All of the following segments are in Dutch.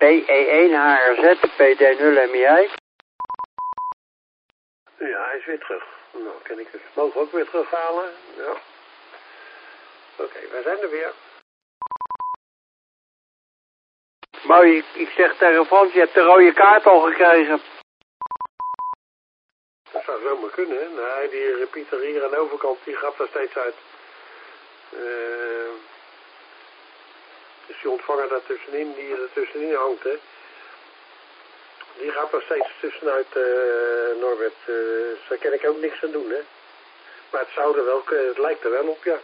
PE1HRZ, PD0MI. Ja, hij is weer terug. Nou, kan ik het mogen ook weer terughalen? Ja. Oké, wij zijn er weer. Mooi, ik zeg tegen Frans, je hebt de rode kaart al gekregen. Dat zou zomaar kunnen, hè? Nee, die repeater hier aan de overkant, die gaat er steeds uit. Dus die ontvanger daartussenin, die er tussenin hangt, hè? Die gaat er steeds tussenuit, Norbert. Daar kan ik ook niks aan doen, hè? Maar het zou er wel, het lijkt er wel op, ja.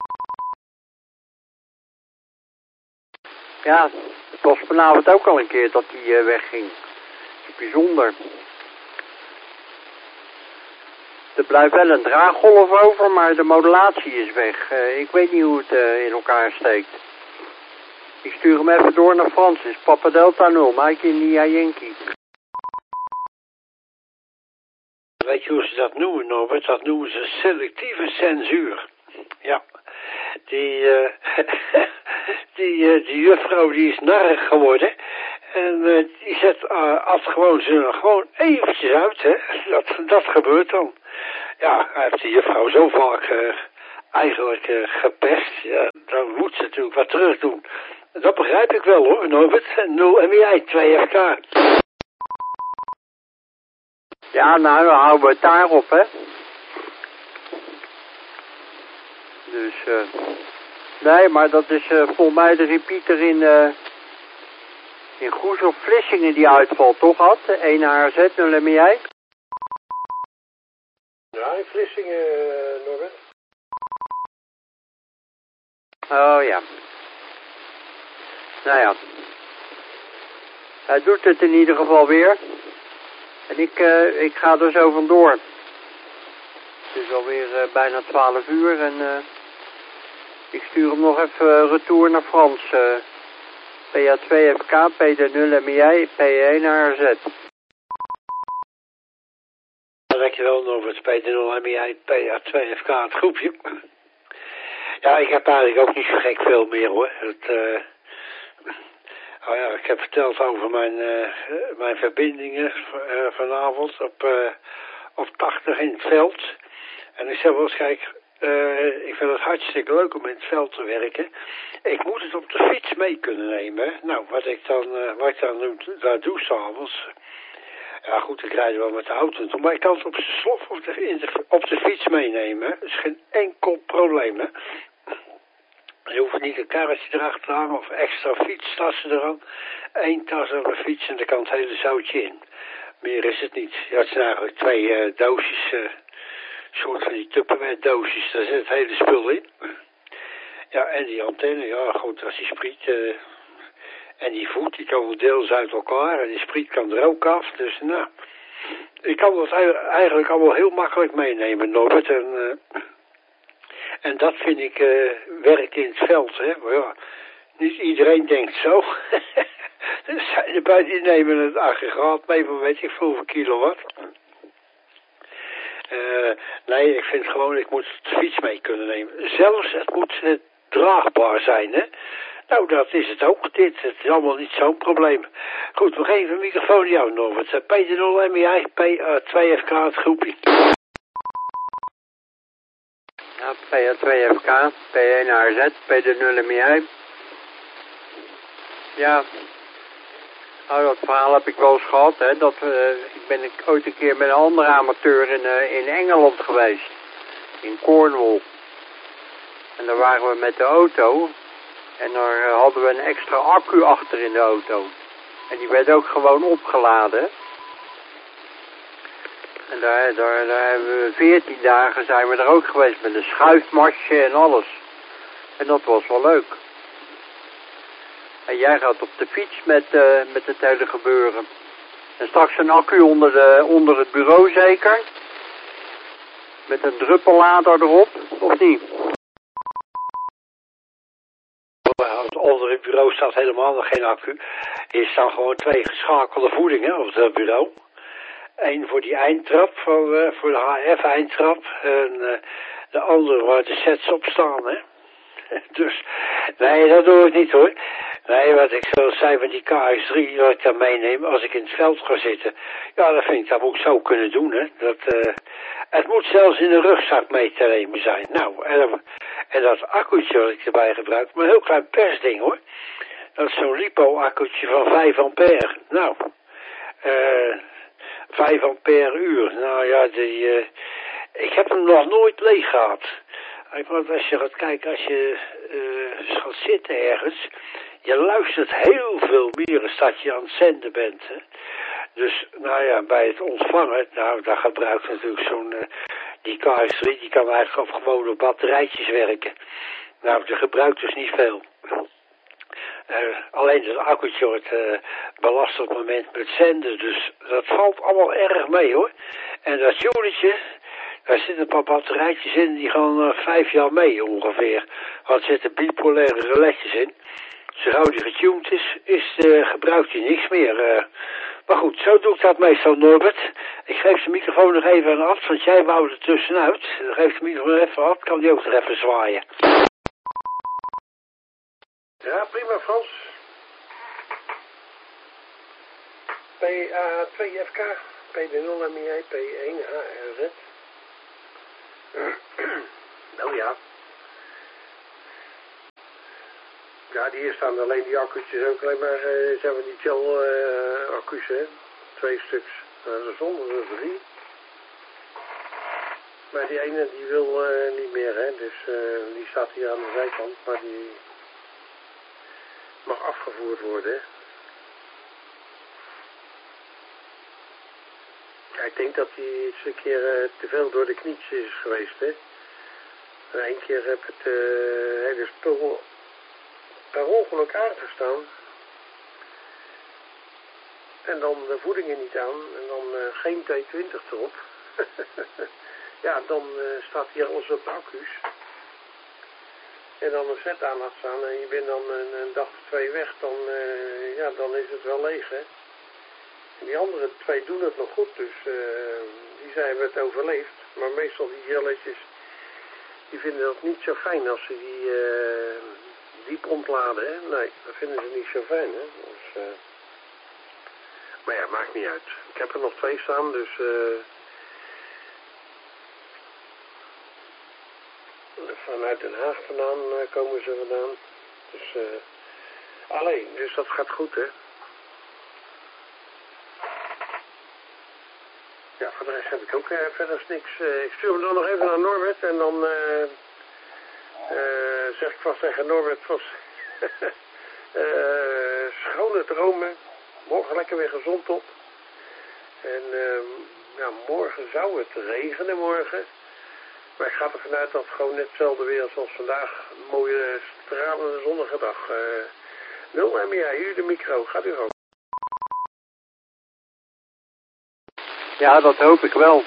Ja, het was vanavond ook al een keer dat hij wegging. Dat is bijzonder. Er blijft wel een draaggolf over, maar de modulatie is weg. Ik weet niet hoe het in elkaar steekt. Ik stuur hem even door naar Francis. Papa Delta 0, Mike India Yankee. Weet je hoe ze dat noemen, Norbert? Dat noemen ze selectieve censuur. Ja, die juffrouw die is narrig geworden. En die zet als gewoon ze gewoon eventjes uit, hè. Dat gebeurt dan. Ja, hij heeft die juffrouw zo vaak eigenlijk gepest. Ja, dan moet ze natuurlijk wat terug doen. Dat begrijp ik wel hoor, Norbert. 0 MI 2FK. Ja, nou, dan houden we het daarop, hè. Dus, nee, maar dat is volgens mij de repeater in Goes of Vlissingen die uitvalt, toch, had? 1 HRZ, 0 MI. Ja, in Vlissingen, Norbert. Oh, ja. Nou ja. Hij doet het in ieder geval weer. En ik ga er zo vandoor. Het is alweer bijna 12 uur en ik stuur hem nog even retour naar Frans. PA2FK, PD0MI, P1HRZ. Dankjewel Norbert, PD0MI, PA2FK, het groepje. Ja, ik heb eigenlijk ook niet zo gek veel meer hoor. Oh ja, ik heb verteld over mijn verbindingen vanavond op 80 in het veld. En ik zeg wel eens, kijk, ik vind het hartstikke leuk om in het veld te werken. Ik moet het op de fiets mee kunnen nemen. Nou, wat ik dan daar doe s'avonds. Ja goed, ik rijd wel met de auto, maar ik kan het op zijn slof op de fiets meenemen. Dat is geen enkel probleem, hè. Je hoeft niet een karretje erachter te hangen of extra fietstassen eraan. 1 tas aan de fiets en daar kan het hele zoutje in. Meer is het niet. Ja, het zijn eigenlijk 2 doosjes, soort van die Tupperware doosjes. Daar zit het hele spul in. Ja, en die antenne, ja goed, als die spriet. En die voet, die komen deels uit elkaar. En die spriet kan er ook af. Dus nou, ik kan dat eigenlijk allemaal heel makkelijk meenemen, Norbert. En dat vind ik werk in het veld, hè. Maar ja, niet iedereen denkt zo. Er zijn erbij die nemen het aggregaat mee van weet ik hoeveel kilowatt. Nee, ik vind gewoon, ik moet de fiets mee kunnen nemen. Zelfs, het moet draagbaar zijn, hè. Nou, dat is het ook, dit. Het is allemaal niet zo'n probleem. Goed, we geven een microfoon jou, Norbert. PD0 MI, PA2FK, het groepje. Ja, PA2FK, P1HRZ, PD0 MI. Ja. Nou, dat verhaal heb ik wel eens gehad, hè. Ik ben ooit een keer met een andere amateur in Engeland geweest. In Cornwall. En daar waren we met de auto. En daar hadden we een extra accu achter in de auto. En die werd ook gewoon opgeladen. En daar hebben we 14 dagen zijn we er ook geweest met een schuifmasje en alles. En dat was wel leuk. En jij gaat op de fiets met het hele gebeuren. En straks een accu onder het bureau zeker? Met een druppellader erop, of niet? Onder het bureau staat helemaal nog geen accu. Er staan gewoon 2 geschakelde voedingen op het bureau. Eén voor die eindtrap, voor de HF eindtrap. En de andere waar de sets op staan, hè. Dus, nee, dat doe ik niet hoor. Nee, wat ik zo zei met die KX3, dat ik dat meeneem als ik in het veld ga zitten. Ja, dat vind ik, dat moet ik zo kunnen doen, hè. Het moet zelfs in de rugzak mee te nemen zijn. Nou, en dat accu'tje wat ik erbij gebruik, maar een heel klein persding hoor. Dat is zo'n lipo-accu'tje van 5 ampère. Nou, 5 ampère uur. Nou ja, ik heb hem nog nooit leeg gehad. Want als je gaat kijken, als je gaat zitten ergens, je luistert heel veel meer als dat je aan het zenden bent. Hè. Dus, nou ja, bij het ontvangen, nou, daar gebruikt natuurlijk die KX3, die kan eigenlijk op gewone batterijtjes werken. Nou, die gebruikt dus niet veel. Alleen het accu'tje wordt belast op het moment met zenden, dus dat valt allemaal erg mee hoor. En dat jodeltje, daar zitten een paar batterijtjes in, die gaan 5 jaar mee ongeveer. Want er zitten bipolaire reletjes in. Zo gauw die getuned is gebruikt hij niks meer. Maar goed, zo doe ik dat meestal, Norbert. Ik geef de microfoon nog even aan Ad, want jij wou er tussenuit. Dan geef de microfoon even aan Ad, kan die ook nog even zwaaien. Ja, prima Frans. PA2FK, PD0MIE, P1HRZ. Nou ja. Ja, hier staan alleen die accu'tjes ook alleen maar, zijn we die gel accu's hè. 2 stuks. Dat is zonder 3. Maar die ene die wil niet meer hè, dus die staat hier aan de zijkant, maar die mag afgevoerd worden hè. Ja, ik denk dat hij eens een keer te veel door de knietjes is geweest hè. En 1 keer heb het hele spul per ongeluk aangestaan. En dan de voedingen niet aan. En dan geen T20 erop. Ja, dan staat hier alles op de accu's. En dan een set aan laat staan. En je bent dan een dag of 2 weg. Dan, ja, dan is het wel leeg, hè. En die andere 2 doen het nog goed. Dus die zijn het overleefd. Maar meestal die jelletjes, die vinden dat niet zo fijn als ze die diep ontladen, hè? Nee, dat vinden ze niet zo fijn, hè? Dus, maar ja, maakt niet uit. Ik heb er nog 2 staan, dus vanuit Den Haag vandaan komen ze vandaan. Dus alleen, dus dat gaat goed, hè? Ja, voor de rest heb ik ook verder niks. Ik stuur hem dan nog even naar Norbert en dan zeg ik vast tegen Norbert vast schone dromen. Morgen lekker weer gezond op. En ja, morgen zou het regenen morgen. Maar ik ga er vanuit dat het gewoon net hetzelfde weer als vandaag. Een mooie stralende zonnige dag. 0 MI, u de micro. Gaat u ook. Ja, dat hoop ik wel.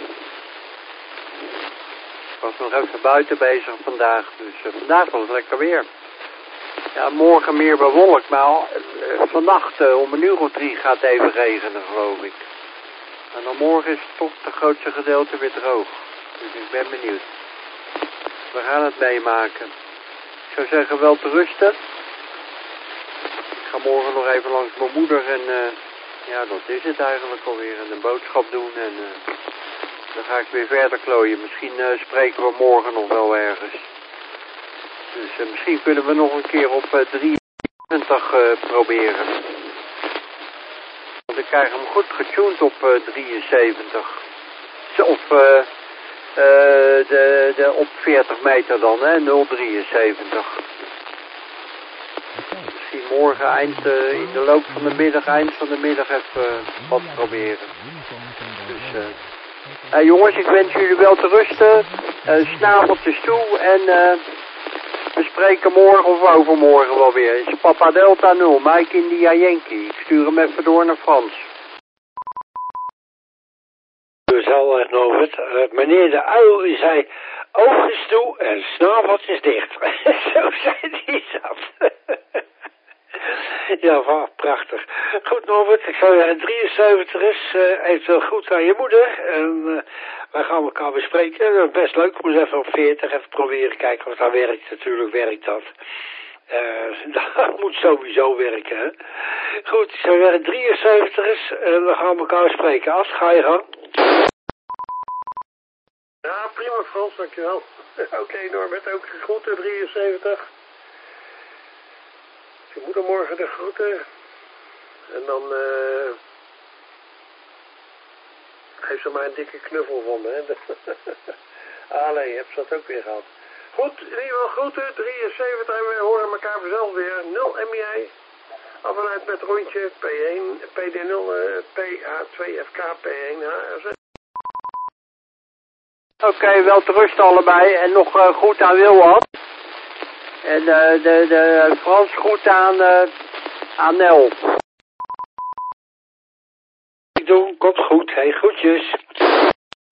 Ik was nog even buiten bezig vandaag, dus vandaag was het lekker weer. Ja, morgen meer bewolkt, maar vannacht om 1:03 gaat het even regenen, geloof ik. En dan morgen is het toch het grootste gedeelte weer droog. Dus ik ben benieuwd. We gaan het meemaken. Ik zou zeggen, wel te rusten. Ik ga morgen nog even langs mijn moeder en ja, dat is het eigenlijk alweer. En een boodschap doen en dan ga ik weer verder klooien. Misschien spreken we morgen nog wel ergens. Dus misschien kunnen we nog een keer op 73 proberen. Want ik krijg hem goed getuned op 73. Of op 40 meter dan, hè, 0,73. Misschien morgen in de loop van de middag, eind van de middag even wat proberen. Dus jongens, ik wens jullie wel te rusten. Snaveltjes toe en we spreken morgen of overmorgen wel weer. Het is Papa Delta 0, Mike India Yankee. Ik stuur hem even door naar Frans. Dus al Norbert, meneer de uil die zei, oogjes toe en snaveltjes dicht. Zo zei hij dat. Ja, prachtig. Goed Norbert, ik zou zeggen 73 is, eventueel goed aan je moeder. En wij gaan elkaar bespreken. Dat is best leuk. Ik moet even op 40 even proberen kijken of dat werkt. Natuurlijk werkt dat. Dat moet sowieso werken, hè. Goed, zo weer 73 en dan gaan we elkaar spreken. Als ga je gang. Ja, prima Frans, dankjewel. Oké, Norbert, ook de groeten, 73. Je moeder morgen de groeten. En dan geef ze maar een dikke knuffel van me, hè. Allee, heb ze dat ook weer gehad. Goed, in ieder geval groeten, 73 en we horen elkaar vanzelf weer. 0 MI. Af en uit met rondje P1, PD0, PH2FK, P1, HRZ. Oké, wel te rust allebei. En nog goed aan Wilhard. En de Frans goed aan Nel. Ik doe, komt goed. Hey, groetjes.